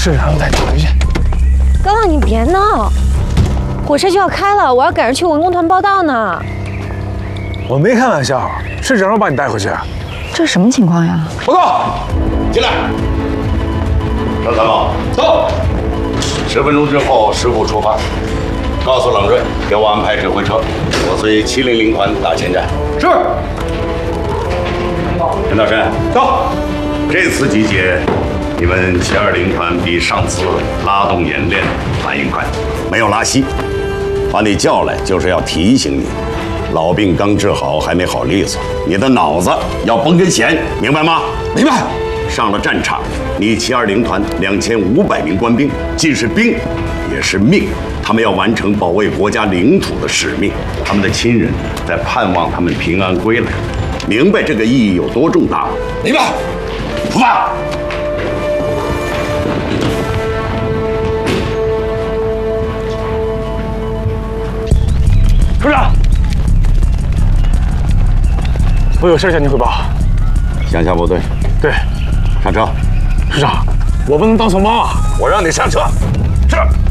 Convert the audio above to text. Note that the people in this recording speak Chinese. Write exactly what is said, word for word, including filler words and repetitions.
市长，我再找一下。 刚刚你别闹，火车就要开了，我要赶着去文工团报道呢。 我没开玩笑，市长让我把你带回去。 这什么情况呀？ 报告， 进来。张参谋，走。十分钟之后，师傅出发。告诉冷锐，给我安排指挥车，我随七零零团打前站。 是。 陈大山，走。这次集结，你们七二零团比上次拉动演练反应快，没有拉稀。把你叫来就是要提醒你，老病刚治好，还没好利索，你的脑子要绷根弦，明白吗？ 明白。 上了战场，你七二零团两千五百名官兵，既是兵，也是命。他们要完成保卫国家领土的使命，他们的亲人在盼望他们平安归来。明白这个意义有多重大？ 明白。 出发。 首长，我有事向您汇报。 向下部队。 对。 上车。 市长，我不能当怂猫啊！ 我让你上车。是。